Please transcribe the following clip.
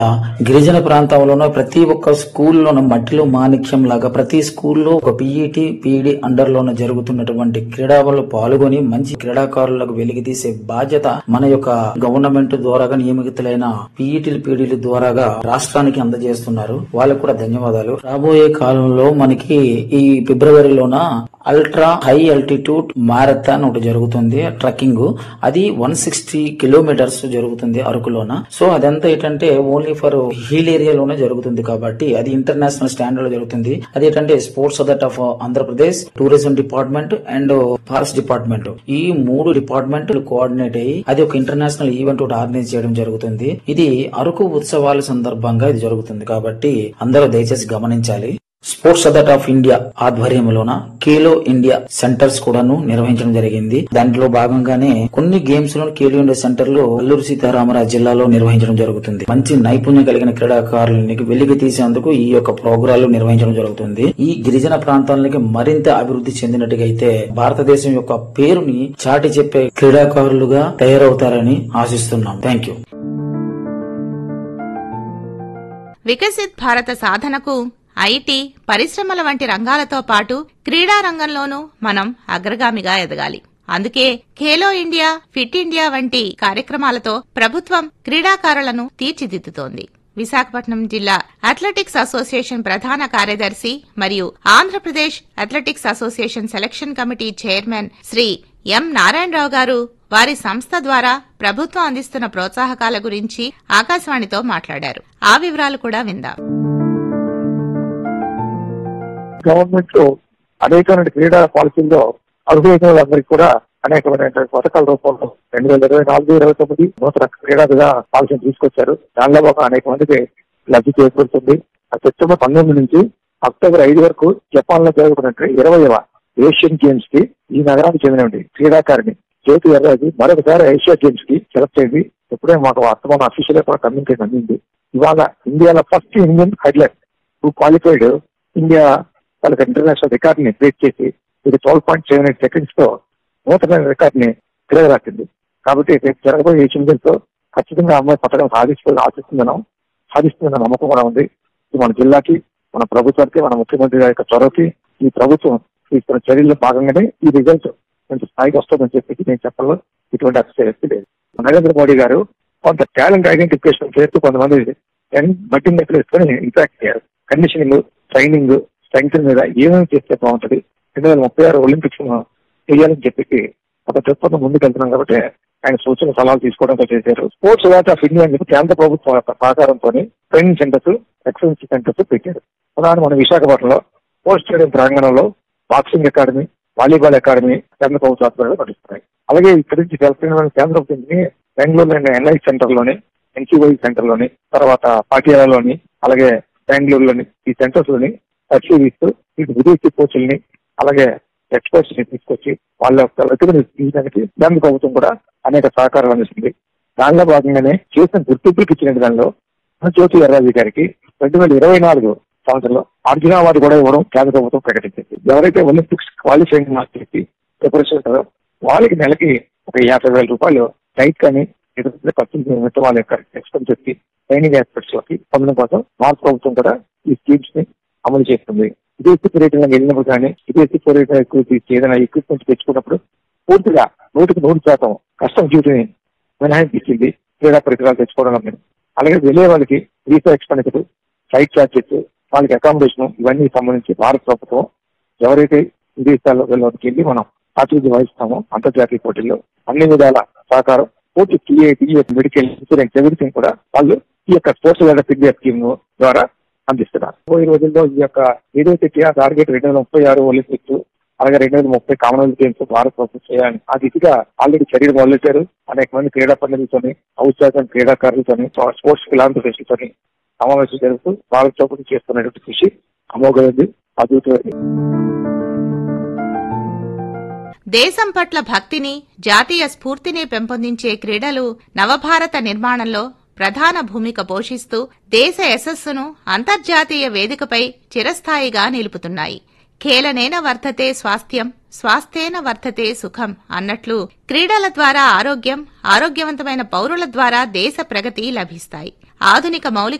గిరిజన ప్రాంతంలోనూ ప్రతి ఒక్క స్కూల్లోన మట్టిలో మాణిక్యం లాగా ప్రతి స్కూల్లో ఒక పీఈటీ పీఈడీ అండర్ లోన జరుగుతున్నటువంటి క్రీడలలో పాల్గొని మంచి క్రీడాకారులకు వెలికి తీసే బాధ్యత మన యొక్క గవర్నమెంట్ ద్వారాగా నియమితులైన పీఈటీలు పీఈడీల ద్వారాగా రాష్ట్రానికి అందజేస్తున్నారు. వాళ్ళకు కూడా ధన్యవాదాలు. రాబోయే కాలంలో మనకి ఈ ఫిబ్రవరిలోన అల్ట్రా హై ఆల్టిట్యూడ్ మారథాన్ ఒకటి జరుగుతుంది. ట్రెక్కింగ్ అది 160 కిలోమీటర్స్ జరుగుతుంది అరకులోన. సో అదంతా ఏంటంటే ఓన్లీ ఫర్ హిల్ ఏరియాలోనే జరుగుతుంది కాబట్టి అది ఇంటర్నేషనల్ స్టాండర్డ్ లో జరుగుతుంది. అది ఏంటంటే sports authority of Andhra Pradesh, tourism department and forest department ఈ 3 డిపార్ట్మెంట్లు కోఆర్డినేట్ అయ్యి అది ఒక ఇంటర్నేషనల్ ఈవెంట్ ఒకటి ఆర్గనైజ్ చేయడం జరుగుతుంది. ఇది అరకు ఉత్సవాల సందర్భంగా ఇది జరుగుతుంది కాబట్టి అందరూ దయచేసి గమనించాలి. Sports authority of India ఆధ్వర్యంలోన Khelo India centres కూడాను నిర్వహించడం జరిగింది. దాంట్లో భాగంగానే కొన్ని గేమ్స్ లో ఖేలో ఇండియా సెంటర్ లో అల్లూరు సీతారామరాజు జిల్లాలో నిర్వహించడం జరుగుతుంది. మంచి నైపుణ్యం కలిగిన క్రీడాకారులకి వెలికి తీసేందుకు ఈ యొక్క ప్రోగ్రాలు నిర్వహించడం జరుగుతుంది. ఈ గిరిజన ప్రాంతాలకి మరింత అభివృద్ధి చెందినట్టుగా అయితే భారతదేశం యొక్క పేరుని చాటి చెప్పే క్రీడాకారులుగా తయారవుతారని ఆశిస్తున్నాం. Thank you. వికసిత్ భారత సాధనకు ఐటీ, పరిశ్రమల వంటి రంగాలతో పాటు క్రీడా రంగంలోనూ మనం అగ్రగామిగా ఎదగాలి. అందుకే ఖేలో ఇండియా, ఫిట్ ఇండియా వంటి కార్యక్రమాలతో ప్రభుత్వం క్రీడాకారులను తీర్చిదిద్దుతోంది. విశాఖపట్నం జిల్లా అథ్లెటిక్స్ అసోసియేషన్ ప్రధాన కార్యదర్శి మరియు Andhra Pradesh athletics association selection committee chairman Shri ఎం నారాయణరావు గారు వారి సంస్థ ద్వారా ప్రభుత్వం అందిస్తున్న ప్రోత్సాహకాల గురించి ఆకాశవాణితో మాట్లాడారు. ఆ వివరాలు కూడా విందాం. గవర్నమెంట్ లో అనేకమైన క్రీడా పాలసీల్లో అర్హులైన వాళ్ళందరికీ కూడా అనేకమైన పథకాల రూపంలో 2024-29 నూతన క్రీడా పాలసీని తీసుకొచ్చారు. దానిలో ఒక అనేక మందికి లబ్ధి చేకూరుతుంది. సెప్టెంబర్ 19 నుంచి అక్టోబర్ 5 వరకు జపాన్ లో జరుగుతున్నట్టు 20వ ఏషియన్ గేమ్స్ కి ఈ నగరానికి చెందిన క్రీడాకారిణి జ్యోతి ఎర్రాజు మరొకసారి ఏషియా గేమ్స్ కి సెలెక్ట్ అయింది. ఎప్పుడే మాకు వర్తమాన అఫీషియల్ కూడా కమ్యూనికేషన్ అందింది. ఇవాళ ఇండియాలో first Indian athlete who qualified India వాళ్ళకి ఇంటర్నేషనల్ రికార్డ్ ని బ్రేక్ చేసి ఇది 12.78 సెకండ్స్ తో నూతన రికార్డ్ ని తిరగరాసింది. కాబట్టి జరగబోయే ఏషియన్ గేమ్స్ లో ఖచ్చితంగా అమ్మాయి పథకం సాధిస్తుందన్న నమ్మకం కూడా ఉంది. ఇది మన జిల్లాకి, మన ప్రభుత్వానికి, మన ముఖ్యమంత్రి గారి యొక్క చొరవకి ఈ ప్రభుత్వం తీసుకున్న చర్యల్లో భాగంగానే ఈ రిజల్ట్ కొంచెం స్థాయికి వస్తుందని చెప్పి నేను చెప్పడంలో ఇటువంటి అతిశయోక్తి లేదు. నరేంద్ర మోడీ గారు కొంత టాలెంట్ ఐడెంటిఫికేషన్ చేస్తూ కొంతమంది బట్టింగ్ లెక్కలు వేసుకొని ఇంపాక్ట్ కండిషనింగ్, ట్రైనింగ్, స్ట్రెంగ్త్ మీద ఏమేమి చేస్తే బాగుంటుంది 2036 ఒలింపిక్స్ చేయాలని చెప్పి ఒక దృక్పథం ముందుకు వెళ్తున్నాం కాబట్టి ఆయన సూచన సలహాలు తీసుకోవడంతో చేశారు. స్పోర్ట్స్ అథారిటీ ఆఫ్ ఇండియా కేంద్ర ప్రభుత్వం యొక్క సహకారంతో ట్రైనింగ్ సెంటర్స్, ఎక్సలెన్స్ సెంటర్స్ పెట్టారు. ఉదాహరణ మన విశాఖపట్నంలో స్పోర్ట్స్ స్టేడియం ప్రాంగణంలో బాక్సింగ్ అకాడమీ, వాలీబాల్ అకాడమీ కేంద్ర ప్రభుత్వ ఆధ్వర్యంలో నడుస్తున్నాయి. అలాగే ఇక్కడి నుంచి కేంద్ర ప్రభుత్వం బెంగళూరులోని ఎన్ఐ సెంటర్ లోని, ఎన్సీవై సెంటర్ లోని, తర్వాత పాటియాలాలోని, అలాగే బెంగళూరులోని ఈ సెంటర్స్ లోని పరిశీలిస్తూ వీటి విదేశీ కోచ్ల్ని అలాగే ఎక్స్పర్ట్స్ ని తీసుకొచ్చి వాళ్ళ యొక్క వెతుకుని తీయడానికి కేంద్ర ప్రభుత్వం కూడా అనేక సహకారాలు అందిస్తుంది. దానిలో భాగంగానే చేసిన గుర్తింపులకు ఇచ్చిన దానిలో జ్యోతి ఎర్రాజు గారికి 2024 సంవత్సరంలో అర్జున అవార్డు కూడా ఇవ్వడం కేంద్ర ప్రభుత్వం ప్రకటించింది. ఎవరైతే ఒలింపిక్స్ క్వాలిఫైయింగ్ మార్క్స్ చేసి ప్రిపరేషన్ ఉంటారో వాళ్ళకి నెలకి ఒక 50,000 రూపాయలు డైట్ కానీ ఖర్చు వాళ్ళ యొక్క ఎక్స్పెన్సెస్ కి ట్రైనింగ్ ఎక్స్పర్ట్స్ లోకి పొందడం కోసం భారత ప్రభుత్వం కూడా ఈ స్కీమ్స్ ని అమలు చేస్తుంది. విదేశీ పర్యటనకు వెళ్ళినప్పుడు కానీ విదేశీ పర్యటన ఏదైనా ఎక్విప్మెంట్ తెచ్చుకున్నప్పుడు పూర్తిగా 100% కస్టమ్ డ్యూటీని మినహాయింపు ఇచ్చింది క్రీడా పరికరాలు తెచ్చుకోవడం. అలాగే వెళ్ళే వాళ్ళకి వీసా ఎక్స్పెండిచర్, ఫ్లైట్ ఛార్జెస్, వాళ్ళకి అకామిడేషన్ ఇవన్నీ సంబంధించి భారత ప్రభుత్వం ఎవరైతే విదేశాల్లో వెళ్ళి మనం ప్రాతినిధ్యం వహిస్తామో అంతర్జాతీయ పోటీల్లో అన్ని విధాల సహకారం పూర్తి టీఏ మెడికల్ ఇన్సూరెన్స్ ఎవ్రీథింగ్ కూడా వాళ్ళు ఈ యొక్క స్పోర్ట్స్ ఇండియా స్కీమ్ ద్వారా అందిస్తున్నారు. ఈ రోజుల్లో ఈ యొక్క ఏదైతే టార్గెట్ 2036 ఒలింపిక్స్ అలాగే 2030 కామన్వెల్త్ గేమ్స్ భారత ప్రభుత్వం చేయాలని ఆ దిశగా ఆల్రెడీ చర్యలు మొదలెట్టారు. అనేక మంది క్రీడా పండితులతోని, ఔత్సాహిక క్రీడాకారులతోని, స్పోర్ట్స్ ఫిలాంథ్రపిస్టులతోని సమావేశం జరుగుతూ భారత ప్రభుత్వం చేస్తున్నటువంటి కృషి అమోఘమైంది, అద్భుతమైంది. దేశం పట్ల భక్తిని, జాతీయ స్ఫూర్తిని పెంపొందించే క్రీడలు నవభారత నిర్మాణంలో ప్రధాన భూమిక పోషిస్తూ దేశ యశస్సును అంతర్జాతీయ వేదికపై చిరస్థాయిగా నిలుపుతున్నాయి. ఖేలనేన వర్ధతే స్వాస్థ్యం, స్వాస్థ్యేన వర్ధతే సుఖం అన్నట్లు క్రీడల ద్వారా ఆరోగ్యం, ఆరోగ్యవంతమైన పౌరుల ద్వారా దేశ ప్రగతి లభిస్తాయి. ఆధునిక మౌలిక